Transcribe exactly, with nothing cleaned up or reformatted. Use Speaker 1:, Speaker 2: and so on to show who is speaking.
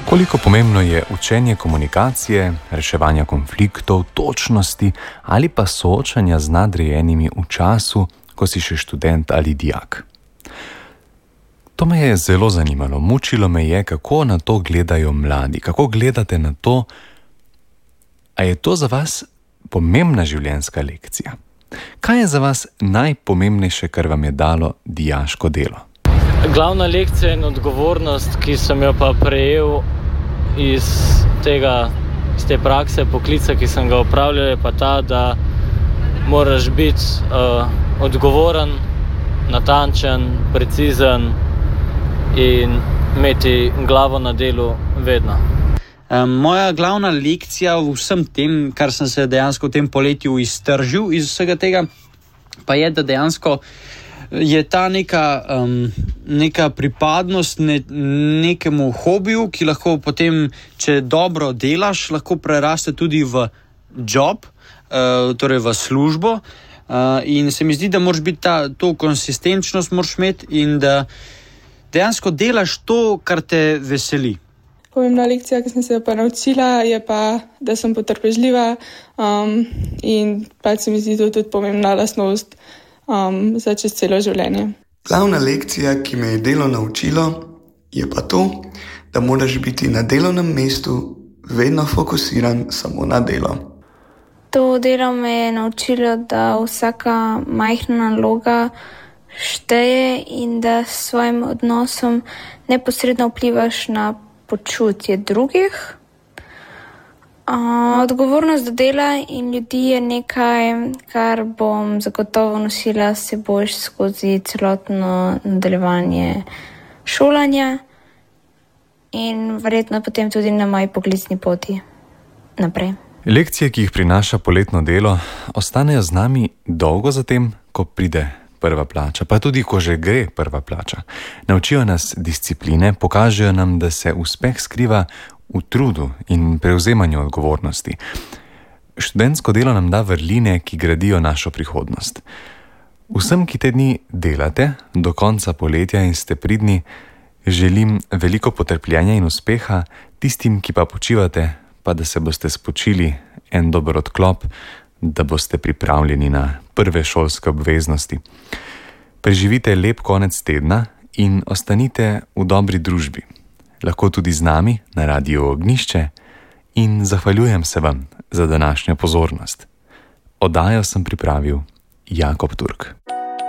Speaker 1: Koliko pomembno je učenje komunikacije, reševanja konfliktov, točnosti ali pa soočanja z nadrejenimi v času, ko si še študent ali dijak. To me je zelo zanimalo, mučilo me je, kako na to gledajo mladi, kako gledate na to, a je to za vas pomembna življenjska lekcija. Kaj je za vas najpomembnejše, kar vam je dalo dijaško delo?
Speaker 2: Glavna lekcija in odgovornost, ki sem jo pa prejel iz tega, iz te prakse, poklica, ki sem ga opravljal, je pa ta, da moraš biti uh, odgovoren, natančen, precizen in imeti glavo na delu vedno.
Speaker 3: Um, moja glavna lekcija v vsem tem, kar sem se dejansko v tem poletju iztržil iz vsega tega, pa je, da dejansko je ta neka, um, neka pripadnost ne, nekemu hobiju, ki lahko potem, če dobro delaš, lahko preraste tudi v job, uh, torej v službo. Uh, in se mi zdi, da moraš biti ta, to konsistenčnost moraš imeti in da dejansko delaš to, kar te veseli.
Speaker 4: Pomembna lekcija, ki sem se pa naučila, je pa, da sem potrpežljiva um, in pa se mi zdi to tudi pomembna lastnost um, za čez celo življenje.
Speaker 5: Glavna lekcija, ki me je delo naučilo, je pa to, da moraš biti na delovnem mestu vedno fokusiran samo na delo.
Speaker 6: To delo me je naučilo, da vsaka majhna naloga šteje in da s svojim odnosom neposredno vplivaš na počutje drugih. Uh, odgovornost do dela in ljudi je nekaj, kar bom zagotovo nosila s seboj skozi celotno nadaljevanje šolanja in verjetno potem tudi na moji poklicni poti naprej.
Speaker 1: Lekcije, ki jih prinaša poletno delo, ostanejo z nami dolgo zatem, ko pride prva plača, pa tudi ko že gre prva plača. Naučijo nas discipline, pokažejo nam, da se uspeh skriva v trudu in prevzemanju odgovornosti. Študentsko delo nam da vrline, ki gradijo našo prihodnost. Vsem, ki te dni delate do konca poletja in ste pridni, želim veliko potrpljenja in uspeha, tistim, ki pa počivate, pa da se boste spočili, en dober odklop, da boste pripravljeni na prve šolske obveznosti. Preživite lep konec tedna in ostanite v dobri družbi. Lahko tudi z nami na Radiu Ognjišče in zahvaljujem se vam za današnjo pozornost. Oddajo sem pripravil Jakob Turk.